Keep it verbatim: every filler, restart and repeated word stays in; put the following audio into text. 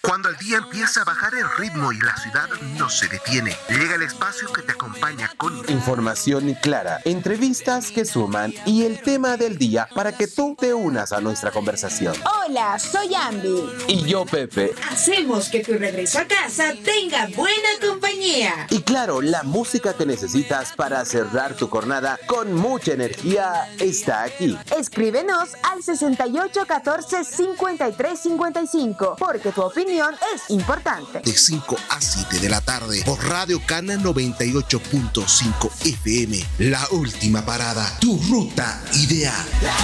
Cuando el día empieza a bajar el ritmo y la ciudad no se detiene, llega el espacio que te acompaña con información clara, entrevistas que suman y el tema del día para que tú te unas a nuestra conversación. Hola, soy Ambi. Y yo, Pepe. Hacemos que tu regreso a casa tenga buena compañía. Y claro, la música que necesitas para cerrar tu jornada con mucha energía está aquí. Escríbenos al sesenta y ocho catorce cincuenta y tres cincuenta y cinco, porque tu opinión es importante. De cinco a siete de la tarde por Radio Cana noventa y ocho punto cinco F M. La última parada, tu ruta ideal.